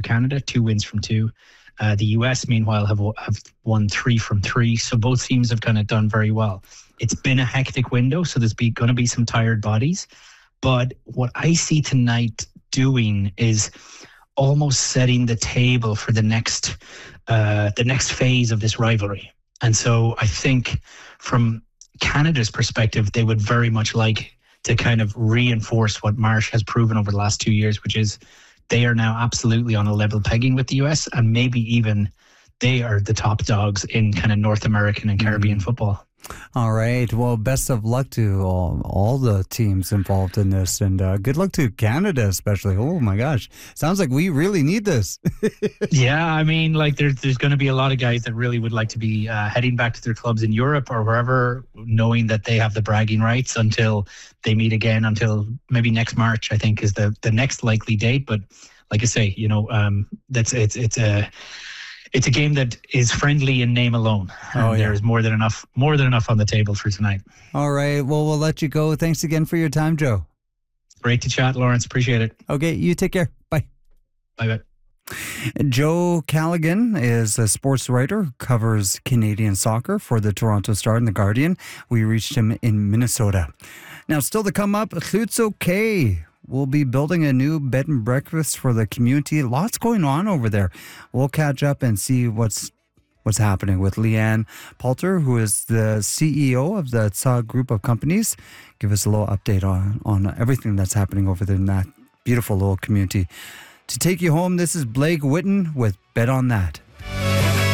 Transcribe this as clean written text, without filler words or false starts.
Canada, 2 wins from 2. The US, meanwhile, have won 3 from 3. So both teams have kind of done very well. It's been a hectic window, so there's going to be some tired bodies. But what I see tonight doing is almost setting the table for the next phase of this rivalry. And so I think from Canada's perspective, they would very much like to kind of reinforce what Marsh has proven over the last 2 years, which is they are now absolutely on a level pegging with the US, and maybe even they are the top dogs in kind of North American and Caribbean football. All right. Well, best of luck to all the teams involved in this, and good luck to Canada especially. Oh my gosh. Sounds like we really need this. Yeah, I mean, like there's going to be a lot of guys that really would like to be heading back to their clubs in Europe or wherever, knowing that they have the bragging rights until they meet again, until maybe next March, I think is the next likely date. But like I say, it's a game that is friendly in name alone. There's more than enough on the table for tonight. All right. Well, we'll let you go. Thanks again for your time, Joe. Great to chat, Lawrence. Appreciate it. Okay. You take care. Bye. Bye-bye. Joe Callaghan is a sports writer who covers Canadian soccer for the Toronto Star and the Guardian. We reached him in Minnesota. Now, still to come up, Hlutso K. We'll be building a new bed and breakfast for the community. Lots going on over there. We'll catch up and see what's happening with Leanne Poulter, who is the CEO of the TSA group of companies. Give us a little update on everything that's happening over there in that beautiful little community. To take you home, this is Blake Whitten with Bet on That.